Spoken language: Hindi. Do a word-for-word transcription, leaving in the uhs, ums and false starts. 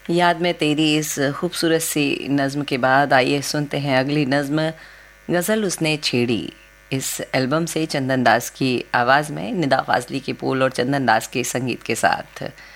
याद में तेरी इस खूबसूरत सी नज़्म के बाद आइए सुनते हैं अगली नज़्म, गज़ल उसने छेड़ी। इस एल्बम से चंदन दास की आवाज़ में, निदा फाजली के बोल और चंदन दास के संगीत के साथ।